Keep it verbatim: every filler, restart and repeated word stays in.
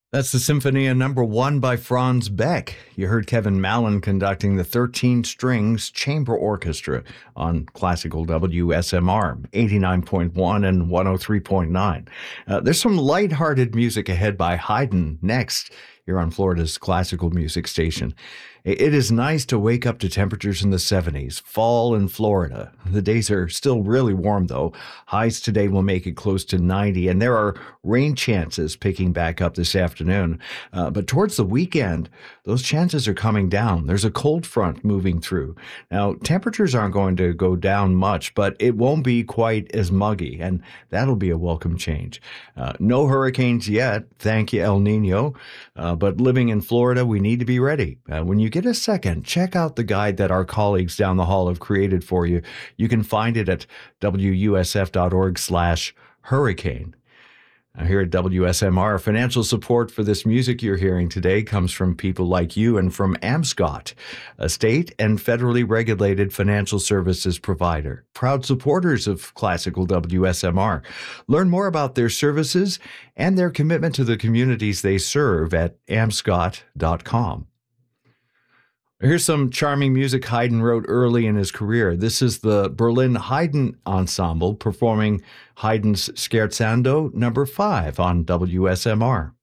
That's the Symphonia Number One by Franz Beck. You heard Kevin Mallon conducting the thirteen Strings Chamber Orchestra on classical W S M R eighty-nine point one and one oh three point nine. Uh, there's some lighthearted music ahead by Haydn next here on Florida's classical music station. It is nice to wake up to temperatures in the seventies, fall in Florida. The days are still really warm, though. Highs today will make it close to ninety, and there are rain chances picking back up this afternoon. Uh, but towards the weekend, those chances are coming down. There's a cold front moving through. Now, temperatures aren't going to go down much, but it won't be quite as muggy, and that'll be a welcome change. Uh, no hurricanes yet, thank you, El Nino. Uh, but living in Florida, we need to be ready. Uh, when you get a second, check out the guide that our colleagues down the hall have created for you. You can find it at W U S F dot org slash hurricane. Now, here at W S M R, financial support for this music you're hearing today comes from people like you and from Amscot, a state and federally regulated financial services provider, proud supporters of classical W S M R. Learn more about their services and their commitment to the communities they serve at amscot dot com. Here's some charming music Haydn wrote early in his career. This is the Berlin Haydn Ensemble performing Haydn's Scherzando number five on W S M R.